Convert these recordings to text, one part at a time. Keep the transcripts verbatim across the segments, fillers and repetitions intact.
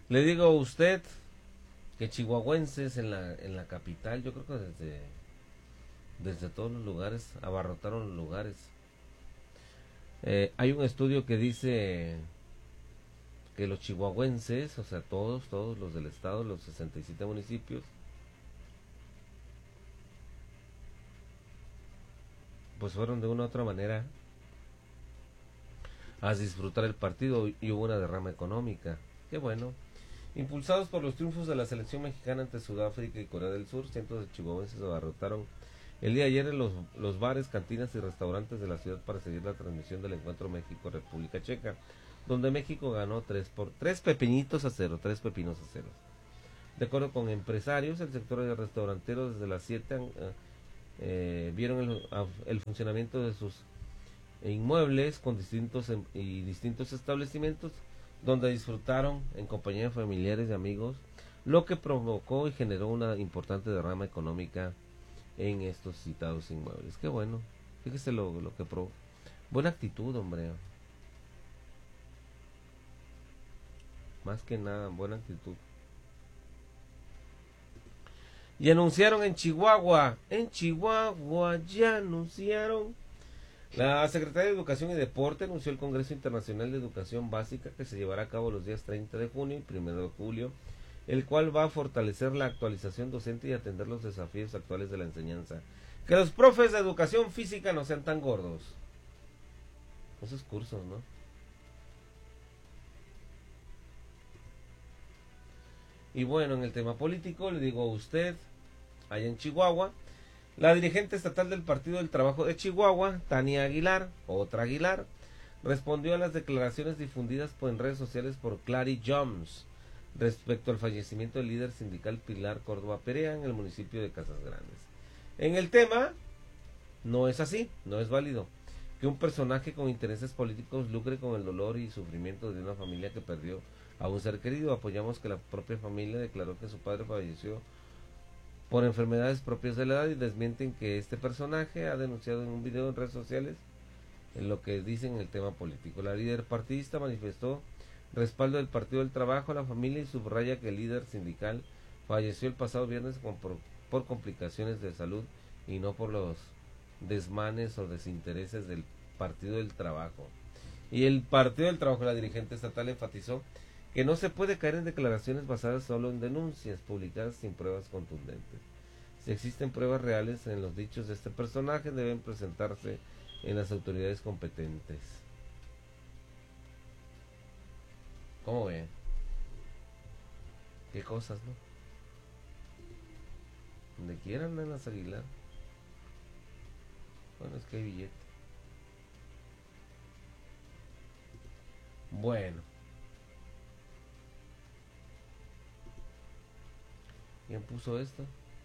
Le digo a usted que chihuahuenses en la, en la capital, yo creo que desde, desde todos los lugares, abarrotaron los lugares. Eh, hay un estudio que dice que los chihuahuenses, o sea, todos, todos los del estado, los sesenta y siete municipios, pues fueron de una u otra manera a disfrutar el partido y hubo una derrama económica. Qué bueno. Impulsados por los triunfos de la selección mexicana ante Sudáfrica y Corea del Sur, cientos de chihuahuenses abarrotaron el día de ayer en los, los bares, cantinas y restaurantes de la ciudad para seguir la transmisión del encuentro México-República Checa, donde México ganó tres por tres pepiñitos a cero, tres pepinos a cero. De acuerdo con empresarios, el sector de restauranteros desde las siete eh, eh, vieron el, el funcionamiento de sus inmuebles con distintos y distintos establecimientos donde disfrutaron en compañía de familiares y amigos, lo que provocó y generó una importante derrama económica en estos citados inmuebles. Qué bueno, fíjese lo, lo que provocó. Buena actitud, hombre. Más que nada, buena actitud. Y anunciaron en Chihuahua, en Chihuahua ya anunciaron. La Secretaría de Educación y Deporte anunció el Congreso Internacional de Educación Básica que se llevará a cabo los días treinta de junio y primero de julio, el cual va a fortalecer la actualización docente y atender los desafíos actuales de la enseñanza. Que los profes de educación física no sean tan gordos. Esos cursos, ¿no? Y bueno, en el tema político, le digo a usted, allá en Chihuahua, la dirigente estatal del Partido del Trabajo de Chihuahua, Tania Aguilar, otra Aguilar, respondió a las declaraciones difundidas por en redes sociales por Clary Jones respecto al fallecimiento del líder sindical Pilar Córdoba Perea en el municipio de Casas Grandes. En el tema, no es así, no es válido que un personaje con intereses políticos lucre con el dolor y sufrimiento de una familia que perdió a un ser querido. Apoyamos que la propia familia declaró que su padre falleció por enfermedades propias de la edad y desmienten que este personaje ha denunciado en un video en redes sociales en lo que dicen el tema político. La líder partidista manifestó respaldo del Partido del Trabajo a la familia y subraya que el líder sindical falleció el pasado viernes por, por complicaciones de salud y no por los desmanes o desintereses del Partido del Trabajo. Y el Partido del Trabajo, la dirigente estatal enfatizó que no se puede caer en declaraciones basadas solo en denuncias publicadas sin pruebas contundentes. Si existen pruebas reales en los dichos de este personaje, deben presentarse en las autoridades competentes. ¿Cómo ven? ¿Qué cosas, no? Donde quieran en las Aguilar. Bueno, es que hay billete. Bueno. ¿Quién puso esto?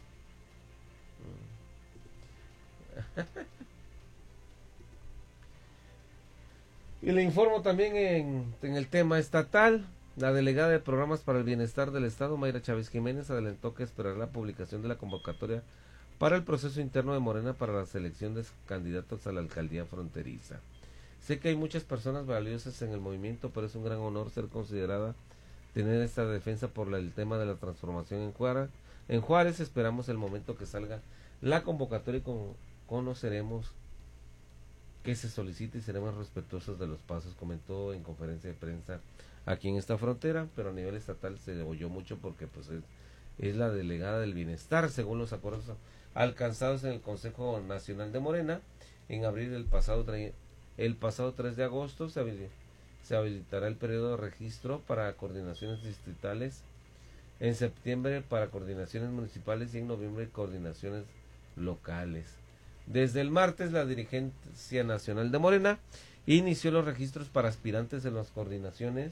Y le informo también en, en el tema estatal. La delegada de Programas para el Bienestar del Estado, Mayra Chávez Jiménez, adelantó que esperará la publicación de la convocatoria para el proceso interno de Morena para la selección de candidatos a la alcaldía fronteriza. Sé que hay muchas personas valiosas en el movimiento, pero es un gran honor ser considerada, tener esta defensa por la, el tema de la transformación en Juárez. En Juárez esperamos el momento que salga la convocatoria y con, conoceremos que se solicita y seremos respetuosos de los pasos, comentó en conferencia de prensa aquí en esta frontera, pero a nivel estatal se oyó mucho porque pues es, es la delegada del bienestar, según los acuerdos alcanzados en el Consejo Nacional de Morena en abril del pasado el pasado tres de agosto. Se, habil, se habilitará el periodo de registro para coordinaciones distritales, en septiembre para coordinaciones municipales y en noviembre coordinaciones locales. Desde el martes la dirigencia nacional de Morena inició los registros para aspirantes en las coordinaciones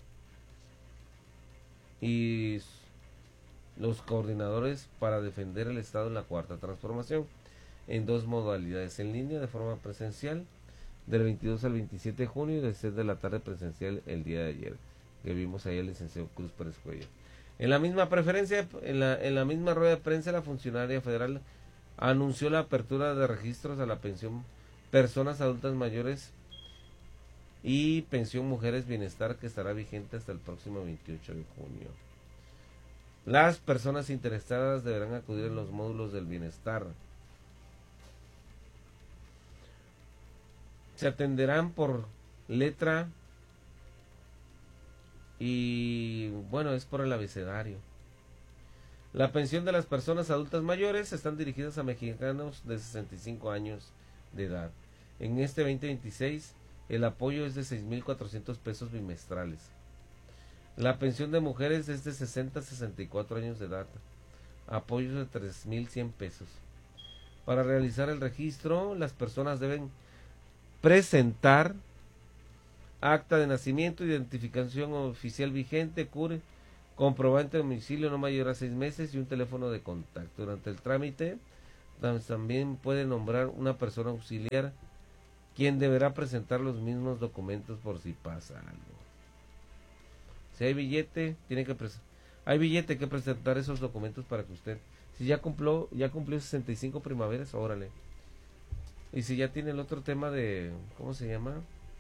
y los coordinadores para defender el Estado en la Cuarta Transformación en dos modalidades, en línea de forma presencial del veintidós al veintisiete de junio y de seis de la tarde presencial el día de ayer, que vimos ahí al licenciado Cruz Pérez Cuello. En la misma preferencia, en la, en la misma rueda de prensa, la funcionaria federal anunció la apertura de registros a la pensión personas adultas mayores y Pensión Mujeres Bienestar, que estará vigente hasta el próximo veintiocho de junio. Las personas interesadas deberán acudir a los módulos del bienestar. Se atenderán por letra y bueno, es por el abecedario. La pensión de las personas adultas mayores están dirigidas a mexicanos de sesenta y cinco años de edad. En este veinte veintiséis el apoyo es de seis mil cuatrocientos pesos bimestrales. La pensión de mujeres es de sesenta a sesenta y cuatro años de edad. Apoyo de tres mil cien pesos. Para realizar el registro, las personas deben presentar acta de nacimiento, identificación oficial vigente, C U R, comprobante de domicilio no mayor a seis meses y un teléfono de contacto. Durante el trámite también puede nombrar una persona auxiliar, quien deberá presentar los mismos documentos por si pasa algo. Si hay billete, tiene que presentar, hay billete que presentar esos documentos para que usted, si ya cumplió, ya cumplió sesenta y cinco primaveras, órale. Y si ya tiene el otro tema de, ¿cómo se llama?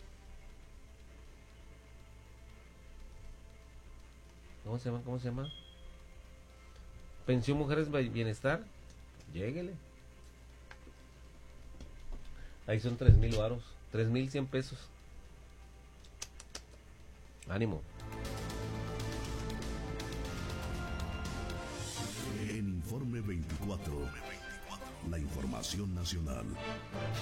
¿Cómo se llama? ¿Cómo se llama? Pensión Mujeres Bienestar, lléguele. Ahí son tres mil varos, tres mil cien pesos. Ánimo. En Informe veinticuatro, la información nacional.